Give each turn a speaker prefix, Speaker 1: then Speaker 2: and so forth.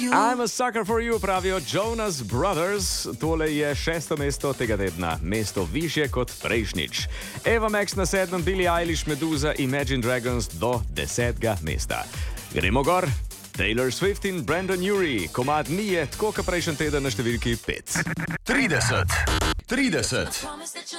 Speaker 1: I'm a sucker for you, pravijo Jonas Brothers. Tole je 6. mesto tega tedna, mesto višje kot prejšnjič. Eva Max na 7., Billie Eilish, Meduza, Imagine Dragons do 10. mesta. Gremo gor. Taylor Swift in Brandon Urie, komad ni je tako kot prejšnji teden na številki 5.
Speaker 2: 30.